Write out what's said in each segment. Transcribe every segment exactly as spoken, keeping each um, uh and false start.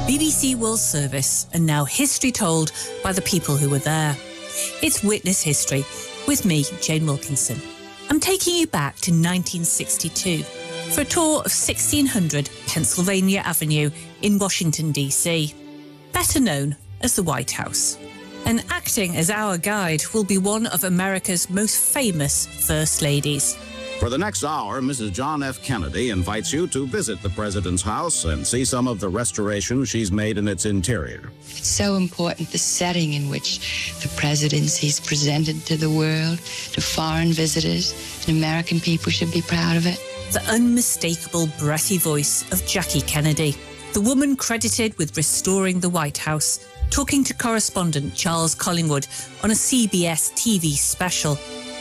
B B C World Service, and now history told by the people who were there. It's Witness History, with me, Jane Wilkinson. I'm taking you back to nineteen sixty-two for a tour of sixteen hundred Pennsylvania Avenue in Washington, D C, better known as the White House. And acting as our guide will be one of America's most famous First Ladies. For the next hour, Missus John F. Kennedy invites you to visit the President's house and see some of the restorations she's made in its interior. It's so important, the setting in which the presidency's presented to the world, to foreign visitors, and American people should be proud of it. The unmistakable breathy voice of Jackie Kennedy, the woman credited with restoring the White House, talking to correspondent Charles Collingwood on a C B S T V special.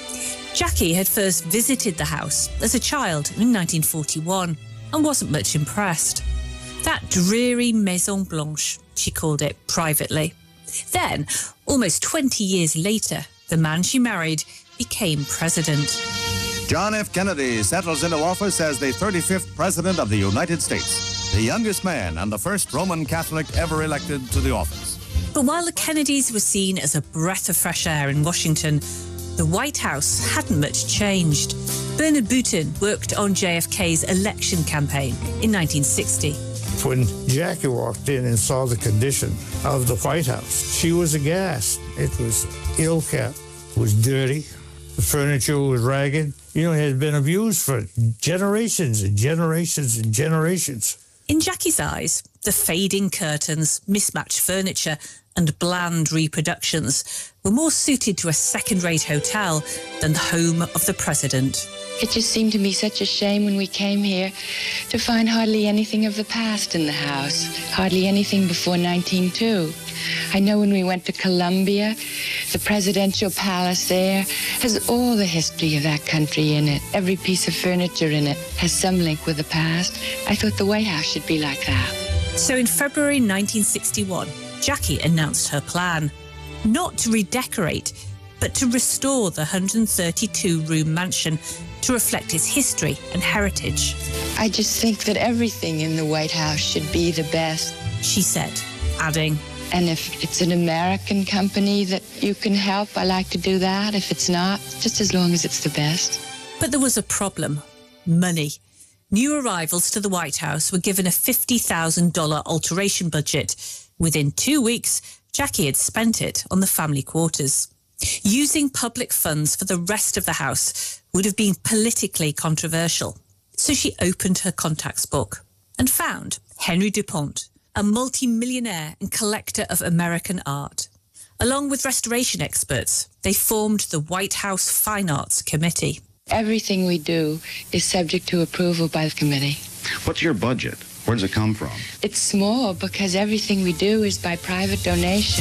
Jackie had first visited the house as a child in nineteen forty-one and wasn't much impressed. That dreary Maison Blanche, she called it privately. Then, almost twenty years later, the man she married became president. John F. Kennedy settles into office as the thirty-fifth President of the United States, the youngest man and the first Roman Catholic ever elected to the office. But while the Kennedys were seen as a breath of fresh air in Washington, the White House hadn't much changed. Bernard Boutin worked on J F K's election campaign in nineteen sixty. When Jackie walked in and saw the condition of the White House, she was aghast. It was ill-kept, it was dirty, the furniture was ragged. You know, it had been abused for generations and generations and generations. In Jackie's eyes, the fading curtains, mismatched furniture, and bland reproductions were more suited to a second-rate hotel than the home of the president. It just seemed to me such a shame when we came here to find hardly anything of the past in the house, hardly anything before nineteen oh two. I know when we went to Columbia, the presidential palace there has all the history of that country in it. Every piece of furniture in it has some link with the past. I thought the White House should be like that. So in February nineteen sixty-one, Jackie announced her plan, not to redecorate, but to restore the one hundred thirty-two room mansion to reflect its history and heritage. I just think that everything in the White House should be the best, she said, adding, and if it's an American company that you can help, I like to do that. If it's not, just as long as it's the best. But there was a problem. Money. New arrivals to the White House were given a fifty thousand dollars alteration budget. Within two weeks, Jackie had spent it on the family quarters. Using public funds for the rest of the house would have been politically controversial. So she opened her contacts book and found Henry DuPont, a multi-millionaire and collector of American art. Along with restoration experts, they formed the White House Fine Arts Committee. Everything we do is subject to approval by the committee. What's your budget? Where does it come from? It's small because everything we do is by private donation.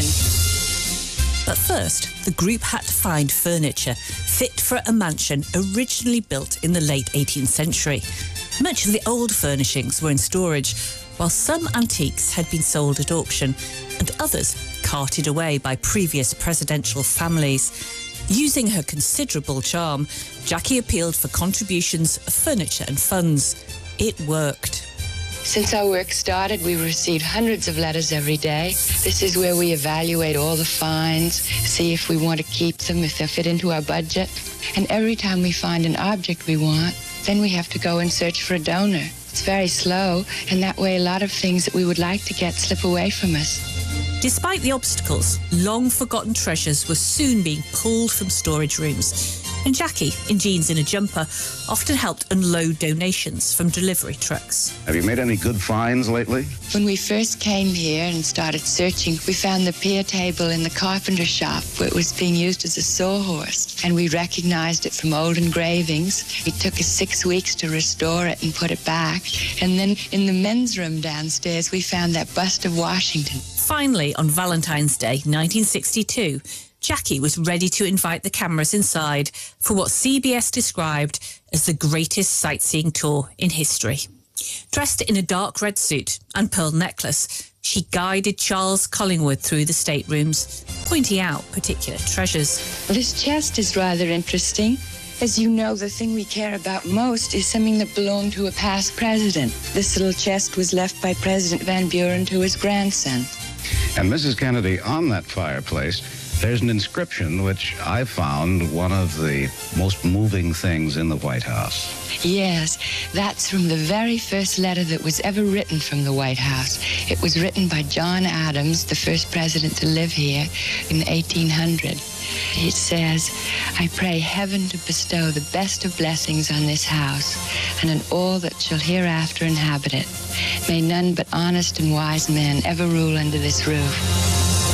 But first, the group had to find furniture fit for a mansion originally built in the late eighteenth century. Much of the old furnishings were in storage, while some antiques had been sold at auction and others carted away by previous presidential families. Using her considerable charm, Jackie appealed for contributions of furniture and funds. It worked. Since our work started, we've received hundreds of letters every day. This is where we evaluate all the finds, see if we want to keep them, if they fit into our budget. And every time we find an object we want, then we have to go and search for a donor. It's very slow, and that way a lot of things that we would like to get slip away from us. Despite the obstacles, long-forgotten treasures were soon being pulled from storage rooms. And Jackie, in jeans and a jumper, often helped unload donations from delivery trucks. Have you made any good finds lately? When we first came here and started searching, we found the pier table in the carpenter shop where it was being used as a sawhorse. And we recognized it from old engravings. It took us six weeks to restore it and put it back. And then in the men's room downstairs, we found that bust of Washington. Finally, on Valentine's Day, nineteen sixty-two, Jackie was ready to invite the cameras inside for what C B S described as the greatest sightseeing tour in history. Dressed in a dark red suit and pearl necklace, she guided Charles Collingwood through the staterooms, pointing out particular treasures. This chest is rather interesting. As you know, the thing we care about most is something that belonged to a past president. This little chest was left by President Van Buren to his grandson. And Missus Kennedy, on that fireplace, there's an inscription which I found one of the most moving things in the White House. Yes, that's from the very first letter that was ever written from the White House. It was written by John Adams, the first president to live here, in eighteen hundred. It says, I pray heaven to bestow the best of blessings on this house and on all that shall hereafter inhabit it. May none but honest and wise men ever rule under this roof.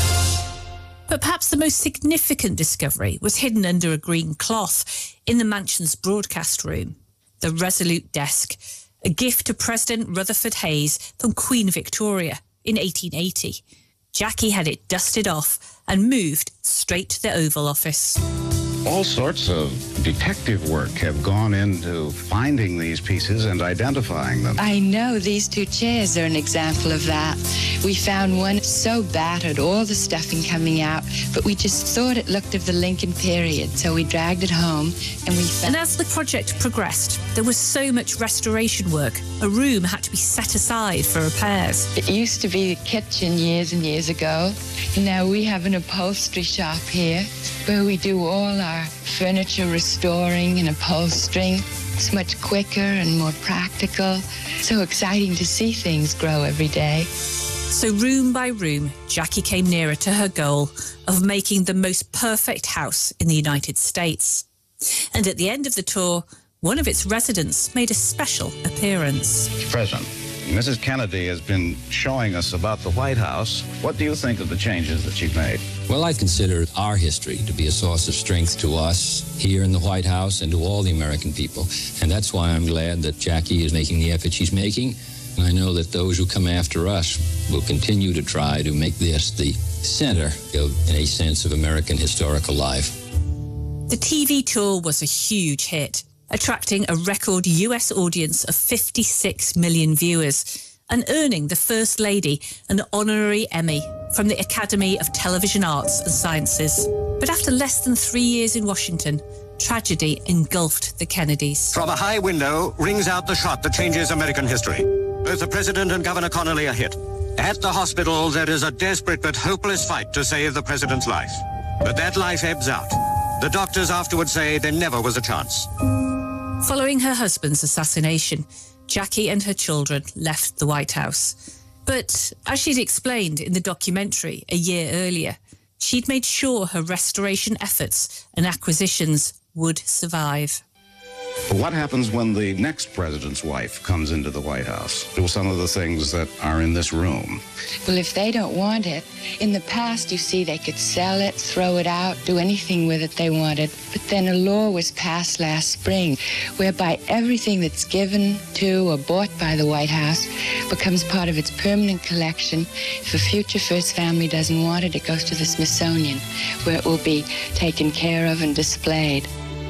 But perhaps the most significant discovery was hidden under a green cloth in the mansion's broadcast room. The Resolute desk, a gift to President Rutherford Hayes from Queen Victoria in eighteen eighty. Jackie had it dusted off and moved straight to the Oval Office. All sorts of detective work have gone into finding these pieces and identifying them. I know these two chairs are an example of that. We found one so battered, all the stuffing coming out, but we just thought it looked of the Lincoln period, so we dragged it home and we found... And as the project progressed, there was so much restoration work, a room had to be set aside for repairs. It used to be the kitchen years and years ago, and now we have an upholstery shop here where we do all our furniture restoring and upholstering. It's much quicker and more practical. So exciting to see things grow every day. So room by room, Jackie came nearer to her goal of making the most perfect house in the United States. And at the end of the tour, one of its residents made a special appearance. President, Missus Kennedy has been showing us about the White House. What do you think of the changes that she's made? Well, I consider our history to be a source of strength to us here in the White House and to all the American people. And that's why I'm glad that Jackie is making the effort she's making. And I know that those who come after us will continue to try to make this the center of, in a sense, of American historical life. The T V tour was a huge hit, attracting a record U S audience of fifty-six million viewers and earning the First Lady an honorary Emmy from the Academy of Television Arts and Sciences. But after less than three years in Washington, tragedy engulfed the Kennedys. From a high window rings out the shot that changes American history. Both the president and Governor Connolly are hit. At the hospital, there is a desperate but hopeless fight to save the president's life. But that life ebbs out. The doctors afterwards say there never was a chance. Following her husband's assassination, Jackie and her children left the White House. But as she'd explained in the documentary a year earlier, she'd made sure her restoration efforts and acquisitions would survive. What happens when the next president's wife comes into the White House? Do some of the things that are in this room. Well, if they don't want it, in the past, you see, they could sell it, throw it out, do anything with it they wanted. But then a law was passed last spring whereby everything that's given to or bought by the White House becomes part of its permanent collection. If a future First Family doesn't want it, it goes to the Smithsonian, where it will be taken care of and displayed.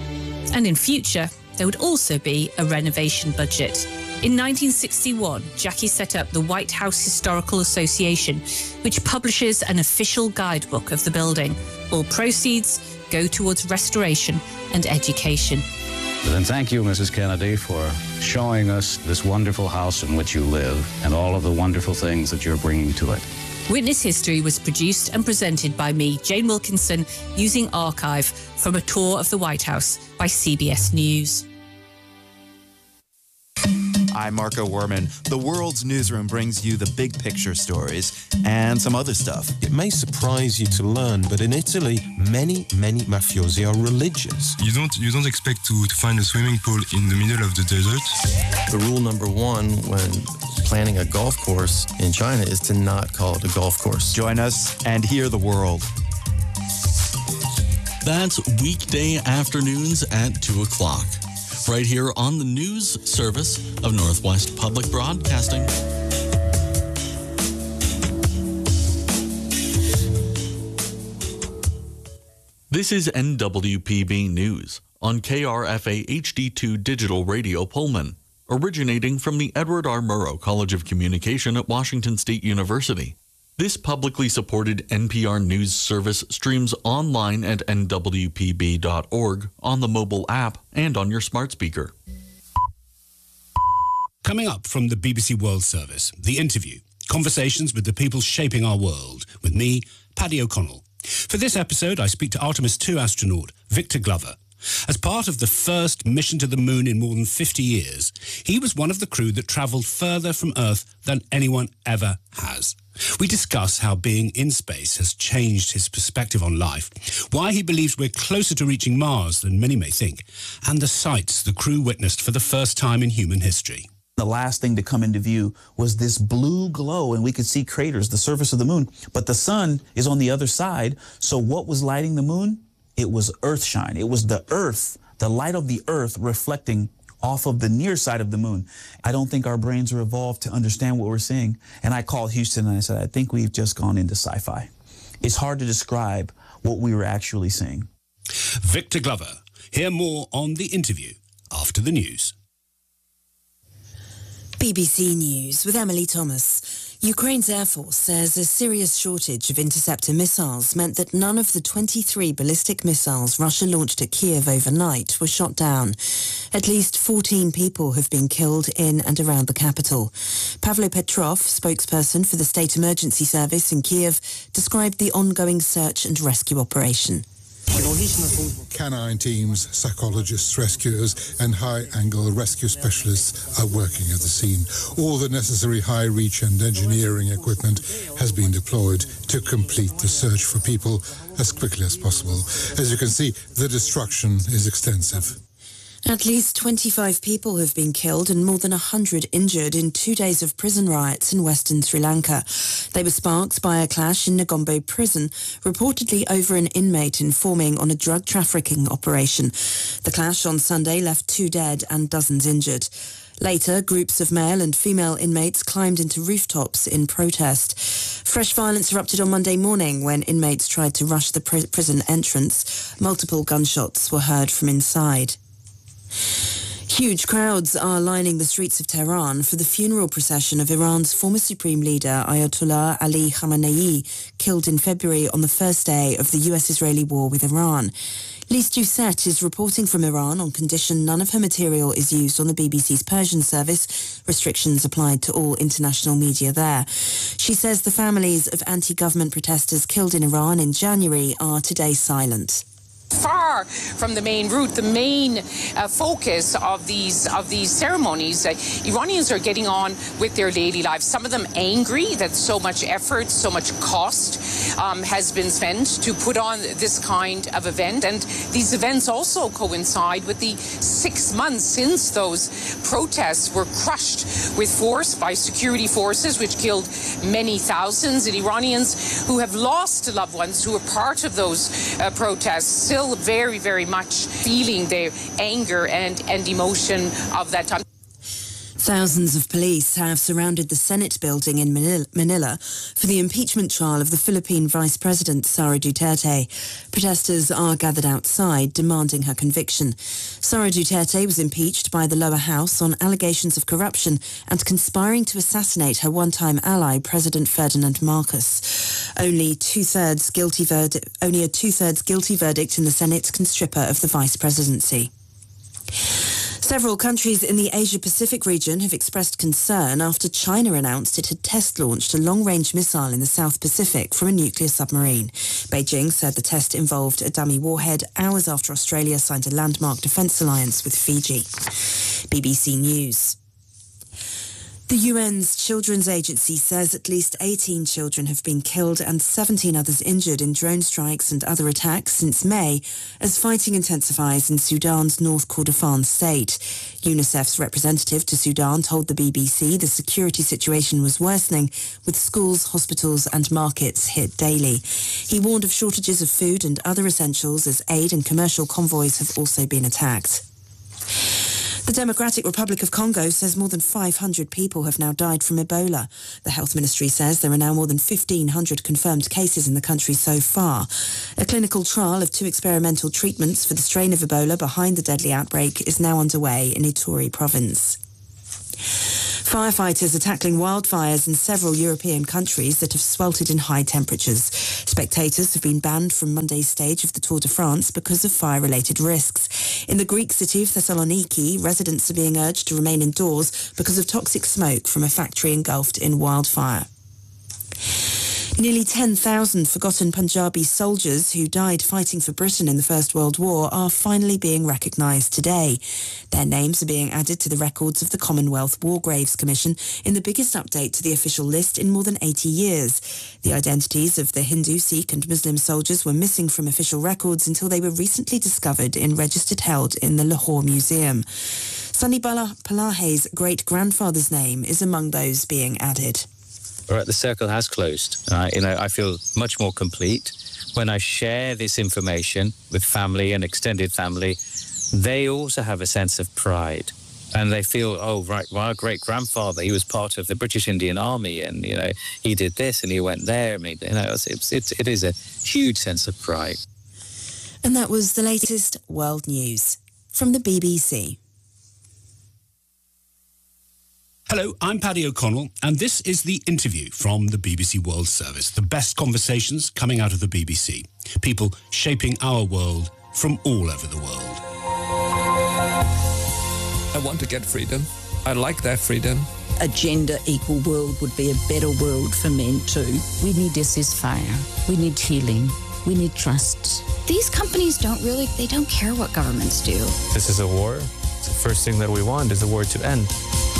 And in future, there would also be a renovation budget. In nineteen sixty-one, Jackie set up the White House Historical Association, which publishes an official guidebook of the building. All proceeds go towards restoration and education. Then thank you, Missus Kennedy, for showing us this wonderful house in which you live and all of the wonderful things that you're bringing to it. Witness History was produced and presented by me, Jane Wilkinson, using archive from a tour of the White House by C B S News. I'm Marco Werman. The World's Newsroom brings you the big picture stories and some other stuff. It may surprise you to learn, but in Italy, many, many mafiosi are religious. You don't you don't expect to, to find a swimming pool in the middle of the desert. The rule number one when planning a golf course in China is to not call it a golf course. Join us and hear the world. That's weekday afternoons at two o'clock. Right here on the news service of Northwest Public Broadcasting. This is N W P B News on K R F A H D two Digital Radio Pullman, originating from the Edward R. Murrow College of Communication at Washington State University. This publicly supported N P R news service streams online at N W P B dot org, on the mobile app, and on your smart speaker. Coming up from the B B C World Service, The Interview, conversations with the people shaping our world, with me, Paddy O'Connell. For this episode, I speak to Artemis two astronaut Victor Glover. As part of the first mission to the moon in more than fifty years, he was one of the crew that travelled further from Earth than anyone ever has. We discuss how being in space has changed his perspective on life, why he believes we're closer to reaching Mars than many may think, and the sights the crew witnessed for the first time in human history. The last thing to come into view was this blue glow, and we could see craters, the surface of the moon. But the sun is on the other side, so what was lighting the moon? It was Earthshine. It was the Earth, the light of the Earth reflecting off of the near side of the moon. I don't think our brains are evolved to understand what we're seeing. And I called Houston and I said, I think we've just gone into sci-fi. It's hard to describe what we were actually seeing. Victor Glover. Hear more on The Interview after the news. B B C News with Emily Thomas. Ukraine's Air Force says a serious shortage of interceptor missiles meant that none of the twenty-three ballistic missiles Russia launched at Kiev overnight were shot down. At least fourteen people have been killed in and around the capital. Pavlo Petrov, spokesperson for the State Emergency Service in Kiev, described the ongoing search and rescue operation. Canine teams, psychologists, rescuers and high-angle rescue specialists are working at the scene. All the necessary high-reach and engineering equipment has been deployed to complete the search for people as quickly as possible. As you can see, the destruction is extensive. At least twenty-five people have been killed and more than one hundred injured in two days of prison riots in western Sri Lanka. They were sparked by a clash in Negombo prison, reportedly over an inmate informing on a drug trafficking operation. The clash on Sunday left two dead and dozens injured. Later, groups of male and female inmates climbed into rooftops in protest. Fresh violence erupted on Monday morning when inmates tried to rush the pr- prison entrance. Multiple gunshots were heard from inside. Huge crowds are lining the streets of Tehran for the funeral procession of Iran's former supreme leader Ayatollah Ali Khamenei, killed in February on the first day of the U S-Israeli war with Iran. Lise Doucette is reporting from Iran on condition none of her material is used on the B B C's Persian service, restrictions applied to all international media there. She says the families of anti-government protesters killed in Iran in January are today silent. Far from the main route, the main uh, focus of these of these ceremonies, uh, Iranians are getting on with their daily lives. Some of them angry that so much effort, so much cost um, has been spent to put on this kind of event. And these events also coincide with the six months since those protests were crushed with force by security forces, which killed many thousands. And Iranians who have lost loved ones who were part of those uh, protests still very, very much feeling the anger and, and emotion of that time. Thousands of police have surrounded the Senate building in Manila for the impeachment trial of the Philippine Vice President Sara Duterte. Protesters are gathered outside demanding her conviction. Sara Duterte was impeached by the lower house on allegations of corruption and conspiring to assassinate her one-time ally, President Ferdinand Marcos. Only two-thirds guilty verdict, only a two-thirds guilty verdict in the Senate can strip her of the vice presidency. Several countries in the Asia-Pacific region have expressed concern after China announced it had test-launched a long-range missile in the South Pacific from a nuclear submarine. Beijing said the test involved a dummy warhead hours after Australia signed a landmark defence alliance with Fiji. B B C News. The U N's Children's Agency says at least eighteen children have been killed and seventeen others injured in drone strikes and other attacks since May as fighting intensifies in Sudan's North Kordofan state. UNICEF's representative to Sudan told the B B C the security situation was worsening, with schools, hospitals and markets hit daily. He warned of shortages of food and other essentials as aid and commercial convoys have also been attacked. The Democratic Republic of Congo says more than five hundred people have now died from Ebola. The health ministry says there are now more than fifteen hundred confirmed cases in the country so far. A clinical trial of two experimental treatments for the strain of Ebola behind the deadly outbreak is now underway in Ituri province. Firefighters are tackling wildfires in several European countries that have sweltered in high temperatures. Spectators have been banned from Monday's stage of the Tour de France because of fire-related risks. In the Greek city of Thessaloniki, residents are being urged to remain indoors because of toxic smoke from a factory engulfed in wildfire. Nearly ten thousand forgotten Punjabi soldiers who died fighting for Britain in the First World War are finally being recognised today. Their names are being added to the records of the Commonwealth War Graves Commission in the biggest update to the official list in more than eighty years. The identities of the Hindu, Sikh and Muslim soldiers were missing from official records until they were recently discovered in registers held in the Lahore Museum. Sunny Palahe's great-grandfather's name is among those being added. All right, the circle has closed. Uh, you know, I feel much more complete. When I share this information with family and extended family, they also have a sense of pride. And they feel, oh, right, well, our great-grandfather, he was part of the British Indian Army, and, you know, he did this and he went there. I mean, you know, it's, it's, it's, it is a huge sense of pride. And that was the latest world news from the B B C. Hello, I'm Paddy O'Connell, and this is The Interview from the B B C World Service. The best conversations coming out of the B B C. People shaping our world from all over the world. I want to get freedom. I like that freedom. A gender-equal world would be a better world for men too. We need a ceasefire. We need healing. We need trust. These companies don't really, they don't care what governments do. This is a war. The first thing that we want is the war to end.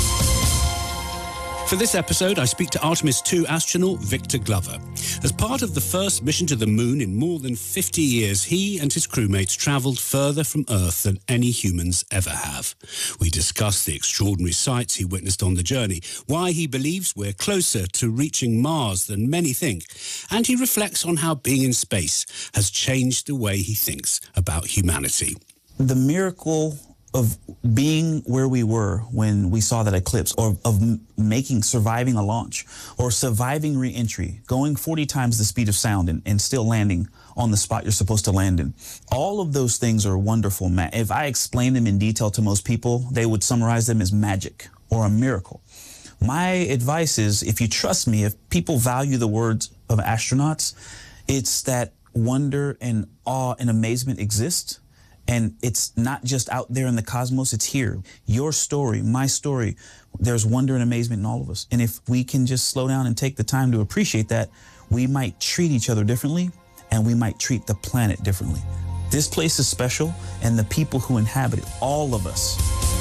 For this episode, I speak to Artemis two astronaut Victor Glover. As part of the first mission to the moon in more than fifty years, he and his crewmates travelled further from Earth than any humans ever have. We discuss the extraordinary sights he witnessed on the journey, why he believes we're closer to reaching Mars than many think, and he reflects on how being in space has changed the way he thinks about humanity. The miracle of being where we were when we saw that eclipse, or of making, surviving a launch, or surviving re-entry, going forty times the speed of sound and, and still landing on the spot you're supposed to land in. All of those things are wonderful. If I explain them in detail to most people, they would summarize them as magic or a miracle. My advice is, if you trust me, if people value the words of astronauts, it's that wonder and awe and amazement exist. And it's not just out there in the cosmos, it's here. Your story, my story, there's wonder and amazement in all of us. And if we can just slow down and take the time to appreciate that, we might treat each other differently, and we might treat the planet differently. This place is special, and the people who inhabit it, all of us.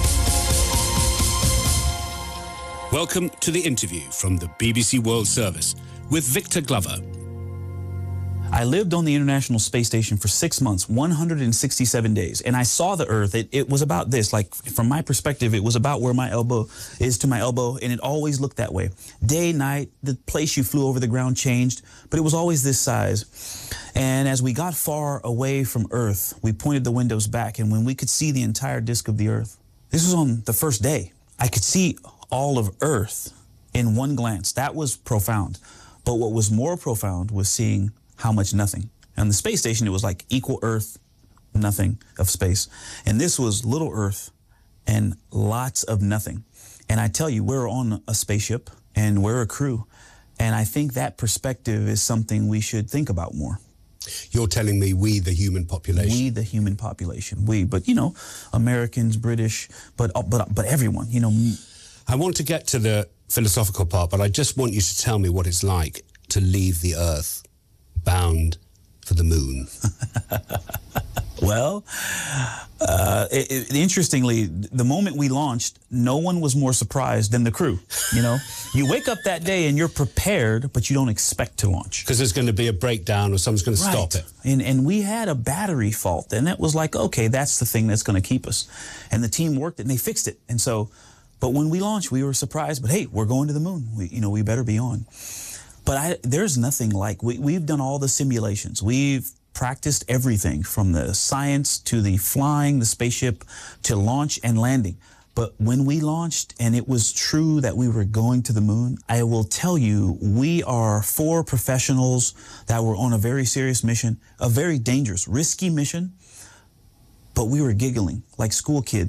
Welcome to The Interview from the B B C World Service with Victor Glover. I lived on the International Space Station for six months, one hundred sixty-seven days, and I saw the Earth. It, it was about this, like from my perspective, it was about where my elbow is to my elbow, and it always looked that way. Day, night, the place you flew over the ground changed, but it was always this size. And as we got far away from Earth, we pointed the windows back, and when we could see the entire disk of the Earth, this was on the first day, I could see all of Earth in one glance. That was profound. But what was more profound was seeing how much nothing. On the space station, it was like equal Earth, nothing of space. And this was little Earth and lots of nothing. And I tell you, we're on a spaceship and we're a crew. And I think that perspective is something we should think about more. You're telling me we, the human population? We, the human population. We, but you know, Americans, British, but, but, but everyone, you know. I want to get to the philosophical part, but I just want you to tell me what it's like to leave the Earth bound for the moon. Well, uh, it, it, interestingly, the moment we launched, no one was more surprised than the crew. You know, you wake up that day and you're prepared, but you don't expect to launch. Because there's going to be a breakdown or someone's going to right. stop it. And, and we had a battery fault, and it was like, okay, that's the thing that's going to keep us. And the team worked it and they fixed it. And so, but when we launched, we were surprised, but hey, we're going to the moon. We, you know, we better be on. But I, there's nothing like, we, we've done all the simulations. We've practiced everything from the science to the flying, the spaceship, to launch and landing. But when we launched and it was true that we were going to the moon, I will tell you, we are four professionals that were on a very serious mission, a very dangerous, risky mission, but we were giggling like school kids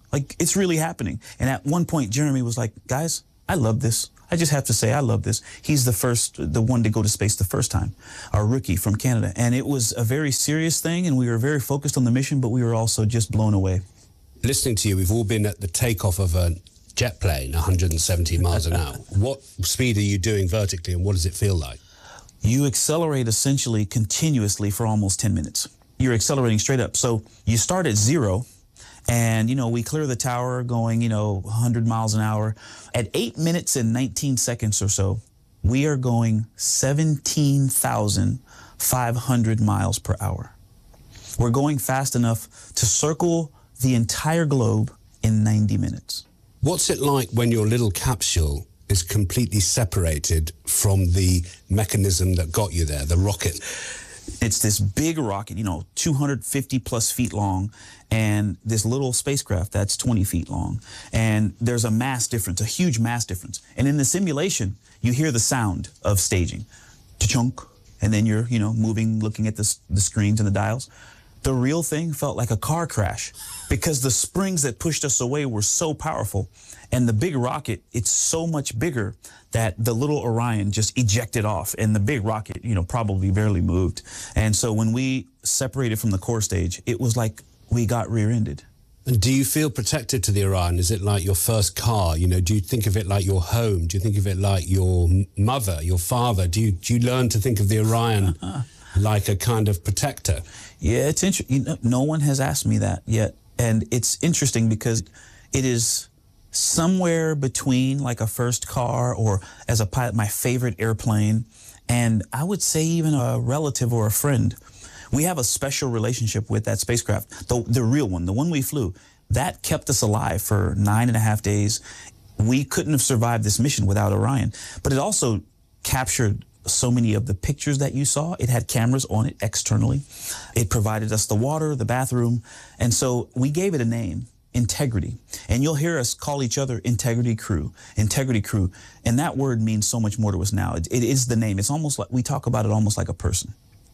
Like, it's really happening. And at one point, Jeremy was like, guys, I love this. I just have to say, I love this. He's the first, the one to go to space the first time, our rookie from Canada. And it was a very serious thing, and we were very focused on the mission, but we were also just blown away. Listening to you, we've all been at the takeoff of a jet plane, one hundred seventy miles an hour. What speed are you doing vertically, and what does it feel like? You accelerate essentially continuously for almost ten minutes. You're accelerating straight up. So you start at zero, and, you know, we clear the tower going, you know, one hundred miles an hour. At eight minutes and nineteen seconds or so, we are going seventeen thousand five hundred miles per hour. We're going fast enough to circle the entire globe in ninety minutes. What's it like when your little capsule is completely separated from the mechanism that got you there, the rocket? It's this big rocket, you know, two hundred fifty plus feet long, and this little spacecraft that's twenty feet long. And there's a mass difference, a huge mass difference. And in the simulation, you hear the sound of staging, cha-chunk, and then you're, you know, moving, looking at the, the screens and the dials. The real thing felt like a car crash because the springs that pushed us away were so powerful. And the big rocket, it's so much bigger that the little Orion just ejected off, and the big rocket, you know, probably barely moved. And so when we separated from the core stage, it was like we got rear-ended. And do you feel protected to the Orion? Is it like your first car? You know, do you think of it like your home? Do you think of it like your mother, your father? Do you, do you learn to think of the Orion uh-huh. like a kind of protector? Yeah, it's interesting. You know, no one has asked me that yet. And it's interesting because it is somewhere between like a first car or as a pilot, my favorite airplane, and I would say even a relative or a friend. We have a special relationship with that spacecraft, the, the real one, the one we flew. That kept us alive for nine and a half days. We couldn't have survived this mission without Orion, but it also captured so many of the pictures that you saw. It had cameras on it externally. It provided us the water, the bathroom, and so we gave it a name. Integrity. And you'll hear us call each other Integrity Crew, Integrity Crew. And that word means so much more to us now. It, it is the name. It's almost like, we talk about it almost like a person.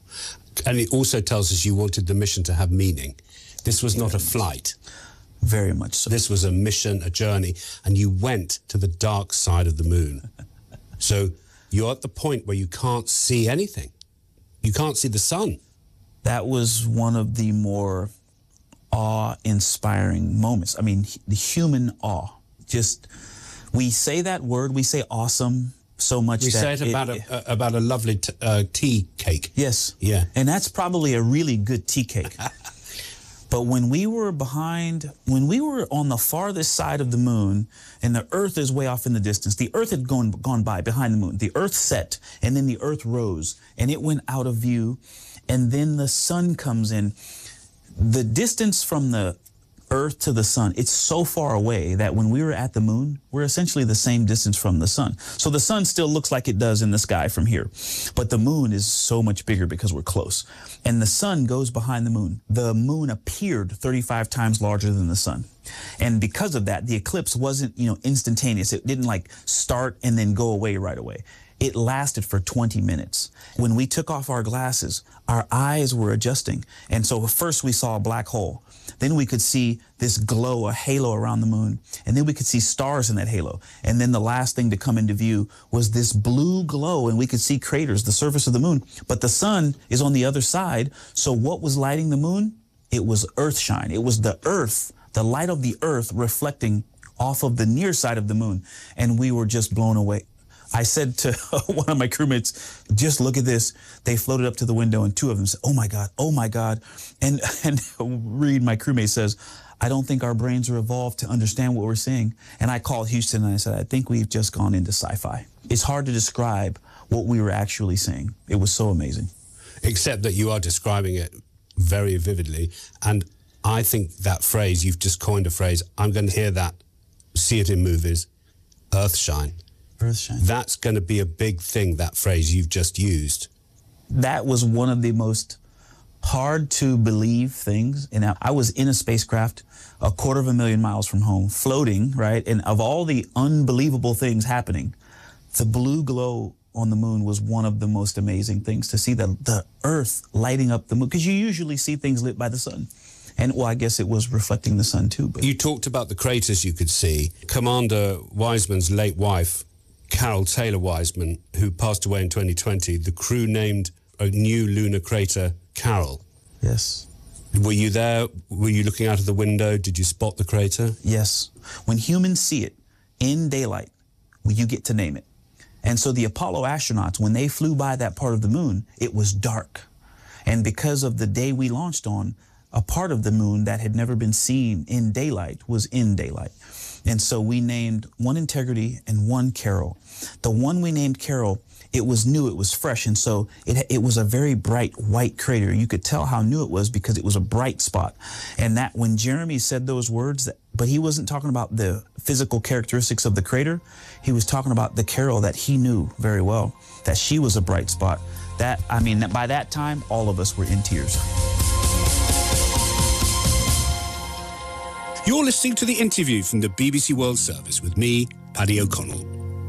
And it also tells us you wanted the mission to have meaning. This was not a flight. Very much so. This was a mission, a journey, and you went to the dark side of the moon. So you're at the point where you can't see anything. You can't see the sun. That was one of the more awe-inspiring moments. I mean, the human awe. Just, we say that word, we say awesome so much. We that say it about, it, a, about a lovely t uh, tea cake. Yes. Yeah. And that's probably a really good tea cake. But when we were behind, when we were on the farthest side of the moon, and the Earth is way off in the distance, the Earth had gone, gone by behind the moon. The Earth set, and then the Earth rose, and it went out of view, and then the sun comes in. The distance from the Earth to the sun, it's so far away that when we were at the moon, we're essentially the same distance from the sun. So the sun still looks like it does in the sky from here, but the moon is so much bigger because we're close. And the sun goes behind the moon. The moon appeared thirty-five times larger than the sun. And because of that, the eclipse wasn't, you know, instantaneous. It didn't like start and then go away right away. It lasted for twenty minutes. When we took off our glasses, our eyes were adjusting. And so first we saw a black hole. Then we could see this glow, a halo around the moon. And then we could see stars in that halo. And then the last thing to come into view was this blue glow, and we could see craters, the surface of the moon. But the sun is on the other side. So what was lighting the moon? It was earth shine. It was the earth, the light of the earth reflecting off of the near side of the moon. And we were just blown away. I said to one of my crewmates, just look at this. They floated up to the window, and two of them said, oh my God, oh my God. And, and Reed, my crewmate, says, I don't think our brains are evolved to understand what we're seeing. And I called Houston and I said, I think we've just gone into sci-fi. It's hard to describe what we were actually seeing. It was so amazing. Except that you are describing it very vividly. And I think that phrase, you've just coined a phrase, I'm going to hear that, see it in movies, earthshine. Earthshine. That's going to be a big thing, that phrase you've just used. That was one of the most hard to believe things. And I was in a spacecraft a quarter of a million miles from home, floating, right? And of all the unbelievable things happening, the blue glow on the moon was one of the most amazing things to see, the, the Earth lighting up the moon. Because you usually see things lit by the sun. And, well, I guess it was reflecting the sun, too. But you talked about the craters you could see. Commander Wiseman's late wife, Carol Taylor Wiseman, who passed away in twenty twenty, the crew named a new lunar crater Carol. Yes. Were you there? Were you looking out of the window? Did you spot the crater? Yes. When humans see it in daylight, well, you get to name it. And so the Apollo astronauts, when they flew by that part of the moon, it was dark. And because of the day we launched on, a part of the moon that had never been seen in daylight was in daylight. And so we named one Integrity and one Carol. The one we named Carol, it was new, it was fresh, and so it, it was a very bright white crater. You could tell how new it was because it was a bright spot. And that when Jeremy said those words, that, but he wasn't talking about the physical characteristics of the crater, he was talking about the Carol that he knew very well, that she was a bright spot. That, I mean, that by that time, all of us were in tears. You're listening to the interview from the B B C World Service with me, Paddy O'Connell.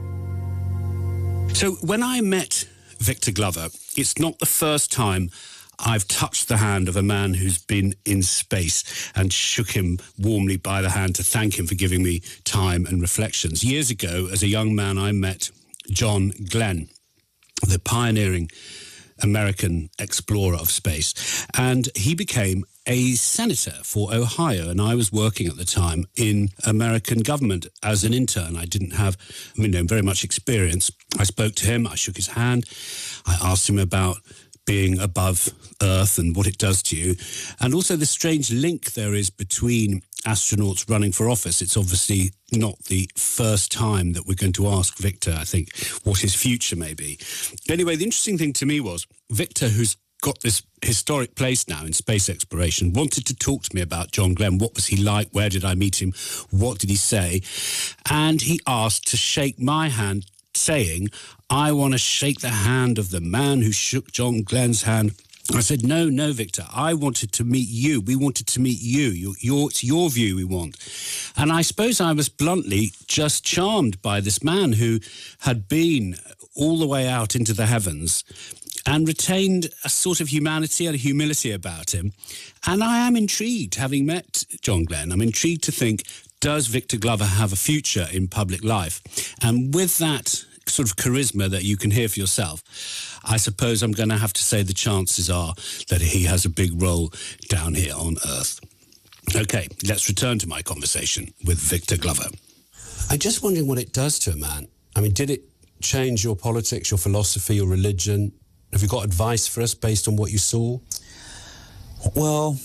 So when I met Victor Glover, it's not the first time I've touched the hand of a man who's been in space and shook him warmly by the hand to thank him for giving me time and reflections. Years ago, as a young man, I met John Glenn, the pioneering American explorer of space, and he became a senator for Ohio, and I was working at the time in American government as an intern. I didn't have, you know, very much experience. I spoke to him, I shook his hand, I asked him about being above Earth and what it does to you, and also the strange link there is between astronauts running for office. It's obviously not the first time that we're going to ask Victor, I think, what his future may be. Anyway, the interesting thing to me was Victor, who's got this historic place now in space exploration, wanted to talk to me about John Glenn. What was he like? Where did I meet him? What did he say? And he asked to shake my hand, saying, I want to shake the hand of the man who shook John Glenn's hand. I said, no, no, Victor, I wanted to meet you. We wanted to meet you. Your, your, it's your view we want. And I suppose I was bluntly just charmed by this man who had been all the way out into the heavens and retained a sort of humanity and a humility about him. And I am intrigued, having met John Glenn, I'm intrigued to think, does Victor Glover have a future in public life? And with that sort of charisma that you can hear for yourself, I suppose I'm going to have to say the chances are that he has a big role down here on Earth. Okay, let's return to my conversation with Victor Glover. I'm just wondering what it does to a man. I mean, did it change your politics, your philosophy, your religion? Have you got advice for us based on what you saw? Well,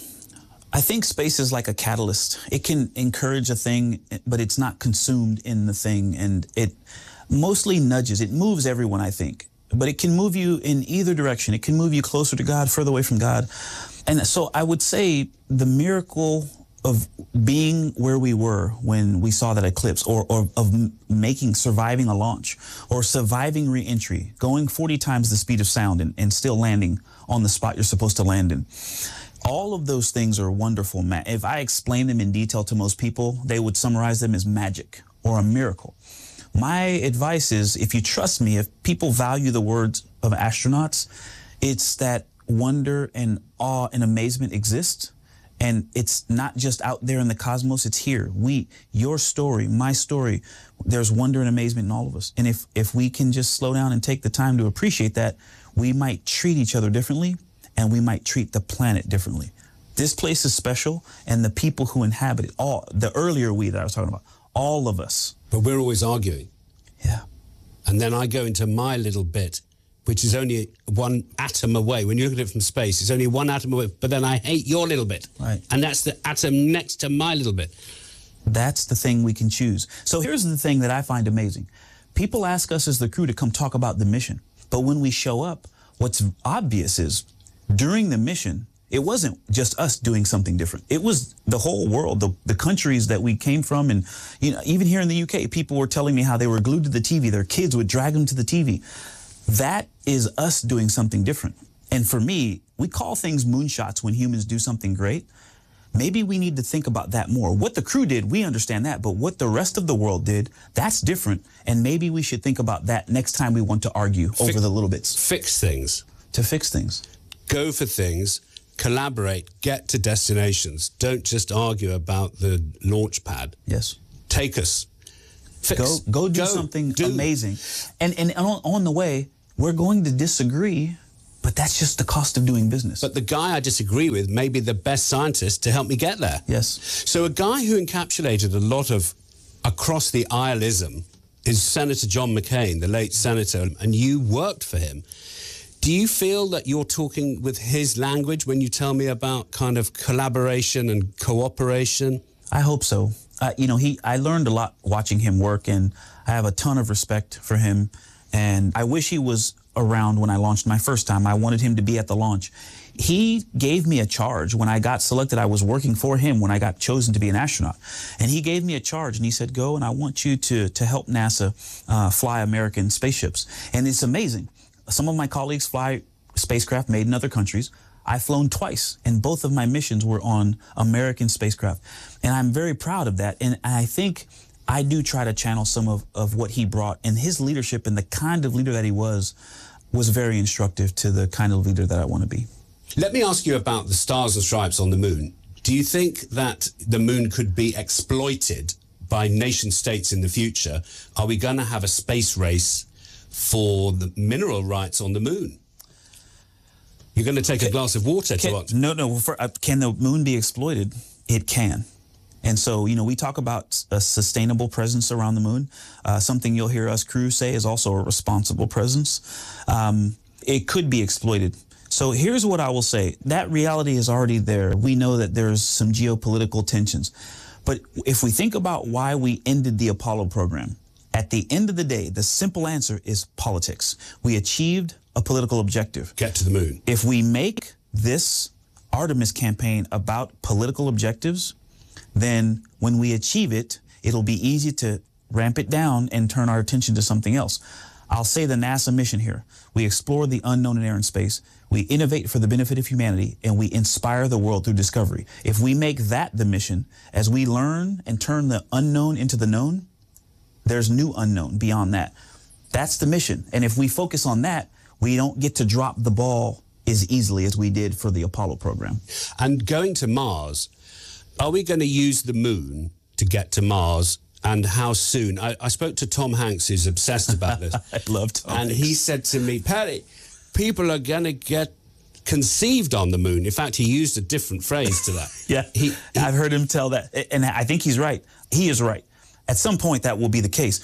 I think space is like a catalyst. It can encourage a thing, but it's not consumed in the thing, and it mostly nudges. It moves everyone, I think. But it can move you in either direction. It can move you closer to God, further away from God. And so I would say the miracle of being where we were when we saw that eclipse, or, or of making, surviving a launch, or surviving re-entry, going forty times the speed of sound and, and still landing on the spot you're supposed to land in. All of those things are wonderful. If I explain them in detail to most people, they would summarize them as magic or a miracle. My advice is, if you trust me, if people value the words of astronauts, it's that wonder and awe and amazement exist. And it's not just out there in the cosmos, it's here. We, your story, my story, there's wonder and amazement in all of us. And if, if we can just slow down and take the time to appreciate that, we might treat each other differently, and we might treat the planet differently. This place is special, and the people who inhabit it, all, the earlier we that I was talking about, all of us. But we're always arguing. Yeah. And then I go into my little bit, which is only one atom away. When you look at it from space, it's only one atom away. But then I hate your little bit. Right. And that's the atom next to my little bit. That's the thing we can choose. So here's the thing that I find amazing. People ask us as the crew to come talk about the mission. But when we show up, what's obvious is during the mission, it wasn't just us doing something different. It was the whole world, the, the countries that we came from. And, you know, even here in the U K, people were telling me how they were glued to the T V. Their kids would drag them to the T V. That is us doing something different. And for me, we call things moonshots when humans do something great. Maybe we need to think about that more. What the crew did, we understand that. But what the rest of the world did, that's different. And maybe we should think about that next time we want to argue over Fix, the little bits. Fix things. To fix things. Go for things. collaborate, get to destinations. Don't just argue about the launch pad. Yes. Take us. Fix. Go, go do Go. something Do. amazing. And, and on, on the way, we're going to disagree, but that's just the cost of doing business. But the guy I disagree with may be the best scientist to help me get there. Yes. So a guy who encapsulated a lot of across the aisleism is Senator John McCain, the late senator, and you worked for him. Do you feel that you're talking with his language when you tell me about kind of collaboration and cooperation? I hope so. Uh, you know, he. I learned a lot watching him work, and I have a ton of respect for him. And I wish he was around when I launched my first time. I wanted him to be at the launch. He gave me a charge when I got selected. I was working for him when I got chosen to be an astronaut. And he gave me a charge, and he said, go, and I want you to, to help NASA uh, fly American spaceships. And it's amazing. Some of my colleagues fly spacecraft made in other countries. I've flown twice, and both of my missions were on American spacecraft. And I'm very proud of that. And I think I do try to channel some of, of what he brought. And his leadership and the kind of leader that he was, was very instructive to the kind of leader that I want to be. Let me ask you about the stars and stripes on the moon. Do you think that the moon could be exploited by nation states in the future? Are we going to have a space race for the mineral rights on the moon? You're going to take a glass of water can, to what? No, no. For, uh, can the moon be exploited? It can. And so, you know, we talk about a sustainable presence around the moon. Uh, something you'll hear us crews say is also a responsible presence. Um, it could be exploited. So here's what I will say. That reality is already there. We know that there's some geopolitical tensions. But if we think about why we ended the Apollo program, at the end of the day, the simple answer is politics. We achieved a political objective. Get to the moon. If we make this Artemis campaign about political objectives, then when we achieve it, it'll be easy to ramp it down and turn our attention to something else. I'll say the NASA mission here. We explore the unknown in air and space. We innovate for the benefit of humanity, and we inspire the world through discovery. If we make that the mission, as we learn and turn the unknown into the known, there's new unknown beyond that. That's the mission. And if we focus on that, we don't get to drop the ball as easily as we did for the Apollo program. And going to Mars, are we going to use the moon to get to Mars? And how soon? I, I spoke to Tom Hanks, who's obsessed about this. I love Tom And Hanks. he said to me, Patty, people are going to get conceived on the moon. In fact, he used a different phrase to that. yeah, he, he, I've heard him tell that. And I think he's right. He is right. At some point, that will be the case.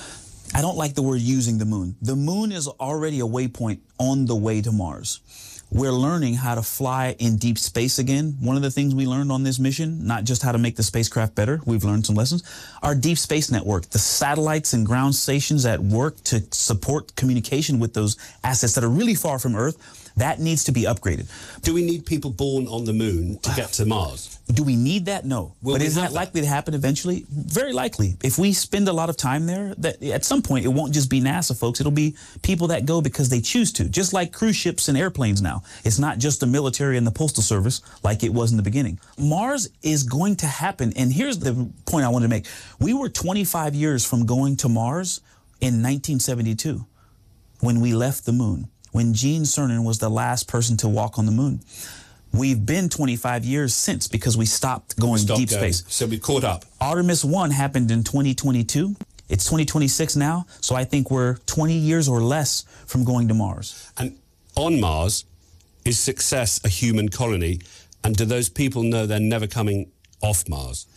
I don't like the word using the moon. The moon is already a waypoint on the way to Mars. We're learning how to fly in deep space again. One of the things we learned on this mission, not just how to make the spacecraft better, we've learned some lessons, our deep space network, the satellites and ground stations that work to support communication with those assets that are really far from Earth, that needs to be upgraded. Do we need people born on the moon to get to Mars? Do we need that? No. Will but we is have that that? likely to happen eventually? Very likely. If we spend a lot of time there, that at some point it won't just be NASA folks. It'll be people that go because they choose to, just like cruise ships and airplanes now. It's not just the military and the postal service like it was in the beginning. Mars is going to happen. And here's the point I wanted to make. We were twenty-five years from going to Mars in nineteen seventy-two when we left the moon, when Gene Cernan was the last person to walk on the moon. We've been twenty-five years since because we stopped going Stop deep going. space. So we caught up. Artemis one happened in twenty twenty-two. It's twenty twenty-six now. So I think we're twenty years or less from going to Mars. And on Mars, is success a human colony? And do those people know they're never coming off Mars?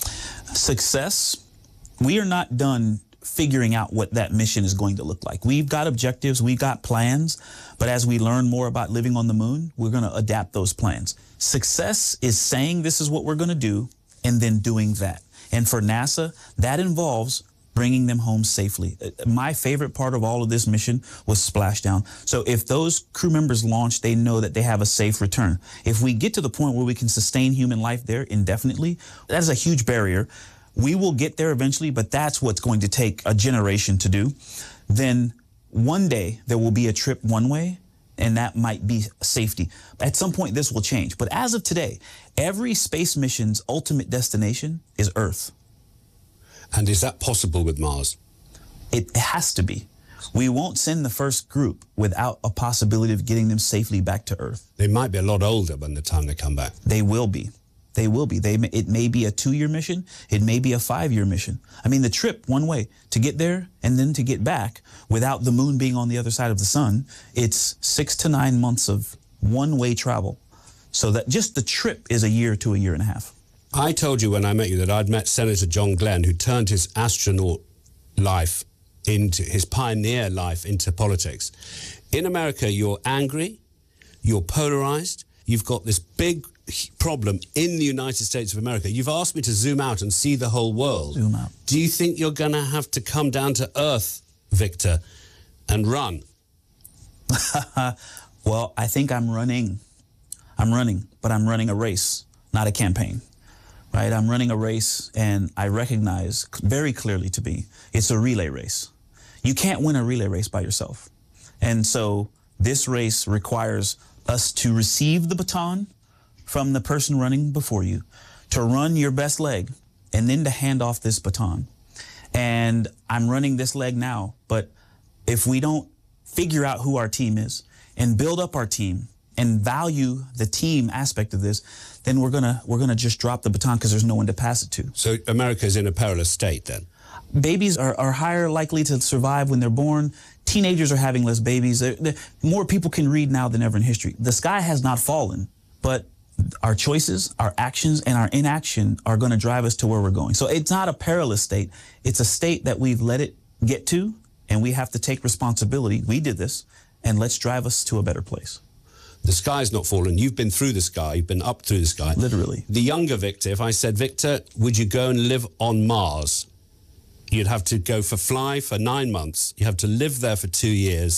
Success, we are not done figuring out what that mission is going to look like. We've got objectives, we've got plans, but as we learn more about living on the moon, we're going to adapt those plans. Success is saying this is what we're going to do and then doing that. And for NASA, that involves bringing them home safely. My favorite part of all of this mission was splashdown. So if those crew members launch, they know that they have a safe return. If we get to the point where we can sustain human life there indefinitely, that is a huge barrier. We will get there eventually, but that's what's going to take a generation to do. Then one day there will be a trip one way, and that might be safety. At some point this will change. But as of today, every space mission's ultimate destination is Earth. And is that possible with Mars? It has to be. We won't send the first group without a possibility of getting them safely back to Earth. They might be a lot older by the time they come back. They will be. They will be. They, it may be a two-year mission. It may be a five-year mission. I mean, the trip one way to get there and then to get back without the moon being on the other side of the sun, it's six to nine months of one-way travel. So that just the trip is a year to a year and a half. I told you when I met you that I'd met Senator John Glenn, who turned his astronaut life into, his pioneer life into politics. In America, you're angry, you're polarized, you've got this big problem in the United States of America. You've asked me to zoom out and see the whole world. Zoom out. Do you think you're going to have to come down to earth, Victor, and run? Well, I think I'm running. I'm running, but I'm running a race, not a campaign. Right? I'm running a race, and I recognize very clearly to me, it's a relay race. You can't win a relay race by yourself. And so this race requires us to receive the baton from the person running before you, to run your best leg, and then to hand off this baton. And I'm running this leg now, but if we don't figure out who our team is and build up our team and value the team aspect of this, then we're gonna we're gonna just drop the baton because there's no one to pass it to. So America's in a perilous state then? Babies are, are higher likely to survive when they're born. Teenagers are having less babies. They're, they're, more people can read now than ever in history. The sky has not fallen, but our choices, our actions, and our inaction are going to drive us to where we're going. So it's not a perilous state. It's a state that we've let it get to, and we have to take responsibility. We did this, and let's drive us to a better place. The sky's not fallen. You've been through the sky. You've been up through the sky. Literally. The younger Victor, if I said, Victor, would you go and live on Mars? You'd have to go for fly for nine months. You have to live there for two years.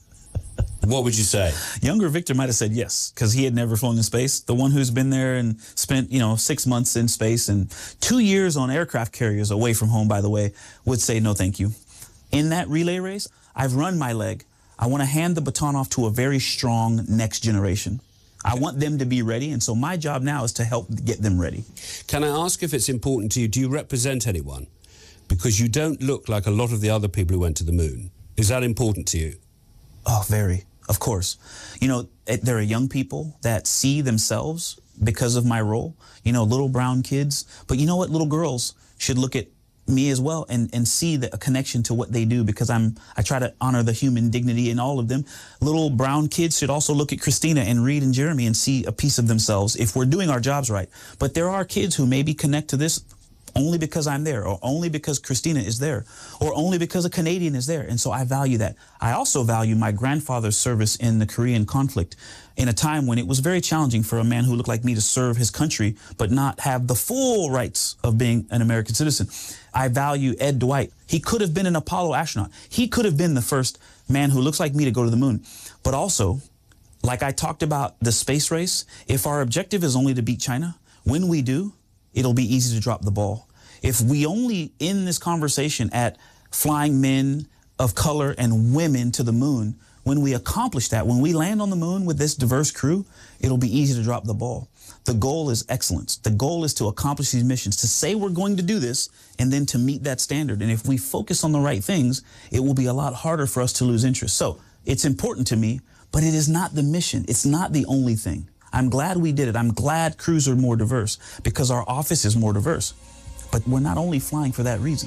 What would you say? Younger Victor might have said yes, because he had never flown in space. The one who's been there and spent, you know, six months in space and two years on aircraft carriers away from home, by the way, would say no thank you. In that relay race, I've run my leg. I want to hand the baton off to a very strong next generation. I want them to be ready, and so my job now is to help get them ready. Can I ask if it's important to you, do you represent anyone? Because you don't look like a lot of the other people who went to the moon. Is that important to you? Oh, very. Of course. You know, there are young people that see themselves because of my role, you know, little brown kids. But you know what? Little girls should look at me as well and, and see the, a connection to what they do, because I'm, I try to honor the human dignity in all of them. Little brown kids should also look at Christina and Reed and Jeremy and see a piece of themselves if we're doing our jobs right. But there are kids who maybe connect to this only because I'm there, or only because Christina is there, or only because a Canadian is there. And so I value that. I also value my grandfather's service in the Korean conflict in a time when it was very challenging for a man who looked like me to serve his country but not have the full rights of being an American citizen. I value Ed Dwight. He could have been an Apollo astronaut. He could have been the first man who looks like me to go to the moon. But also, like I talked about the space race, if our objective is only to beat China, when we do, it'll be easy to drop the ball. If we only end this conversation at flying men of color and women to the moon, when we accomplish that, when we land on the moon with this diverse crew, it'll be easy to drop the ball. The goal is excellence. The goal is to accomplish these missions, to say we're going to do this, and then to meet that standard. And if we focus on the right things, it will be a lot harder for us to lose interest. So it's important to me, but it is not the mission. It's not the only thing. I'm glad we did it. I'm glad crews are more diverse because our office is more diverse. But we're not only flying for that reason.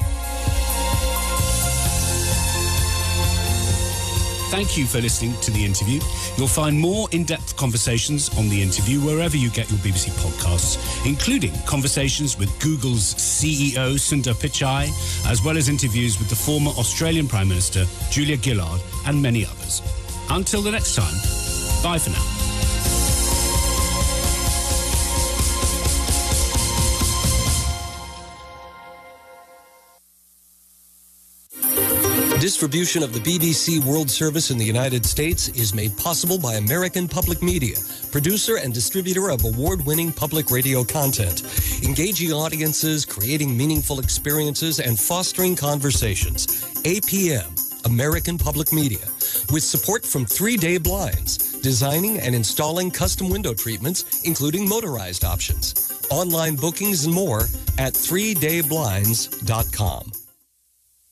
Thank you for listening to The Interview. You'll find more in-depth conversations on The Interview wherever you get your B B C podcasts, including conversations with Google's C E O, Sundar Pichai, as well as interviews with the former Australian Prime Minister, Julia Gillard, and many others. Until the next time, bye for now. Distribution of the B B C World Service in the United States is made possible by American Public Media, producer and distributor of award-winning public radio content, engaging audiences, creating meaningful experiences, and fostering conversations. A P M, American Public Media, with support from Three Day Blinds, designing and installing custom window treatments, including motorized options. Online bookings and more at three day blinds dot com.